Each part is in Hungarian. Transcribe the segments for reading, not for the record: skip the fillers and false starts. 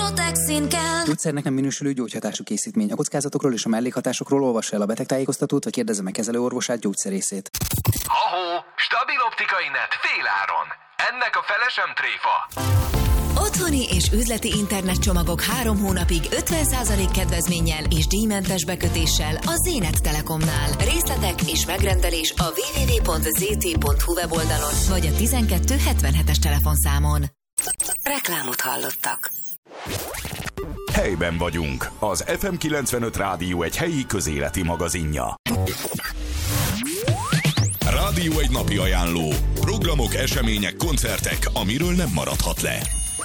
Protexin kell. Gyógyszernek nem minősülő gyógyhatású készítmény. A kockázatokról és a mellékhatásokról olvassa el a betegtájékoztatót, vagy kérdezze meg kezelőorvosát, gyógyszerészét. Ahó, stabil optikai net féláron. Ennek a fele sem tréfa. Otthoni és üzleti internetcsomagok 3 hónapig 50% kedvezménnyel és díjmentes bekötéssel a Zénet Telekomnál. Részletek és megrendelés a www.zt.hu weboldalon vagy a 1277-es telefonszámon. Reklámot hallottak. Helyben vagyunk. Az FM 95 Rádió egy helyi közéleti magazinja. Rádió egy napi ajánló. Programok, események, koncertek, amiről nem maradhat le.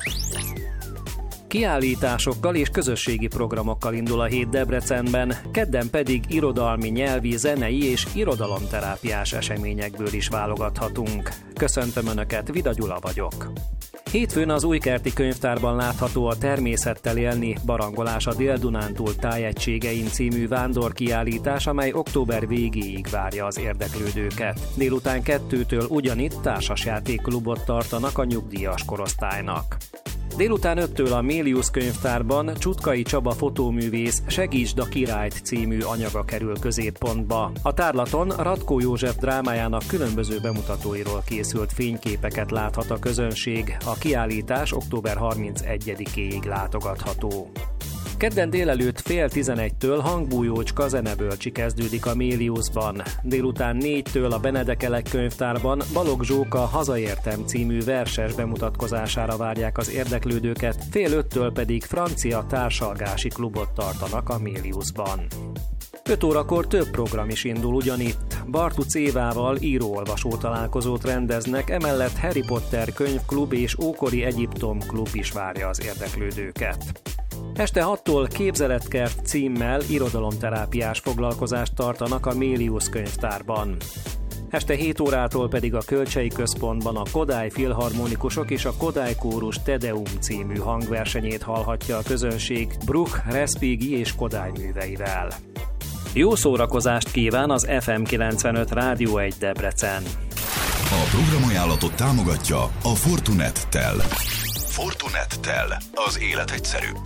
Kiállításokkal és közösségi programokkal indul a hét Debrecenben, kedden pedig irodalmi, nyelvi, zenei és irodalomterápiás eseményekből is válogathatunk. Köszöntöm Önöket, Vida Gyula vagyok. Hétfőn az Újkerti Könyvtárban látható a Természettel élni, barangolás a Dél-Dunántúl tájegységein című vándorkiállítás, amely október végéig várja az érdeklődőket. Délután 2-től ugyanitt társasjátékklubot tartanak a nyugdíjas korosztálynak. Délután 5-től a Mélius Könyvtárban Csutkai Csaba fotóművész Segítsd a királyt című anyaga kerül középpontba. A tárlaton Ratkó József drámájának különböző bemutatóiról készült fényképeket láthat a közönség. A kiállítás október 31-éig látogatható. Kedden délelőtt 10:30-től Hangbújócska zenebölcsi kezdődik a Méliusban. Délután 4-től a Benedekelek Könyvtárban Balogh Zsóka Hazaértem című verses bemutatkozására várják az érdeklődőket, 4:30-től pedig francia társalgási klubot tartanak a Méliusban. 5 órakor több program is indul ugyanitt. Bartuc Évával író-olvasó találkozót rendeznek, emellett Harry Potter könyvklub és Ókori Egyiptom klub is várja az érdeklődőket. Este 6-tól Képzeletkert címmel irodalomterápiás foglalkozást tartanak a Mélius Könyvtárban. Este 7 órától pedig a Kölcsei Központban a Kodály Filharmonikusok és a Kodály Kórus Tedeum című hangversenyét hallhatja a közönség Bruch, Respighi és Kodály műveivel. Jó szórakozást kíván az FM 95 Rádió 1 Debrecen. A programajánlatot támogatja a Fortunet-tel. Fortunet-tel. Az élet egyszerűbb.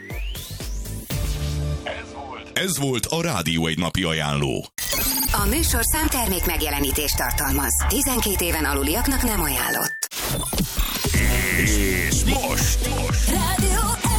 Ez volt a Rádió egy napi ajánló. A műsorszám termék megjelenítést tartalmaz. 12 éven aluliaknak nem ajánlott. És most! Rádió